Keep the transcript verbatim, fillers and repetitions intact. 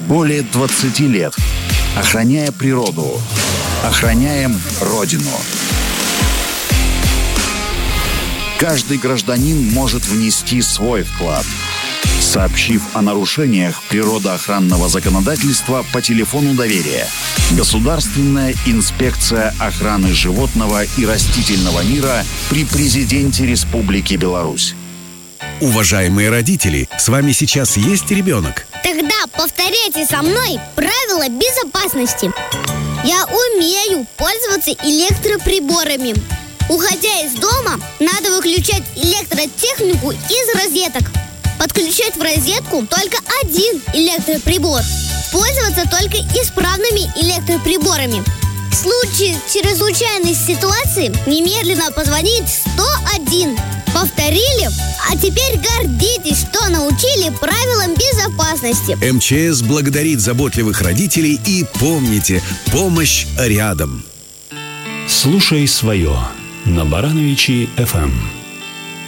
Более двадцати лет. Охраняя природу. Охраняем Родину. Каждый гражданин может внести свой вклад, сообщив о нарушениях природоохранного законодательства по телефону доверия. Государственная инспекция охраны животного и растительного мира при президенте Республики Беларусь. Уважаемые родители, с вами сейчас есть ребенок? Тогда повторяйте со мной правила безопасности. Я умею пользоваться электроприборами. Уходя из дома, надо выключать электротехнику из розеток. Подключать в розетку только один электроприбор. Пользоваться только исправными электроприборами. В случае чрезвычайной ситуации немедленно позвонить сто один. Повторили? А теперь гордитесь, что научили правилам безопасности. МЧС благодарит заботливых родителей и помните, помощь рядом. Слушай свое на Барановичи эф эм.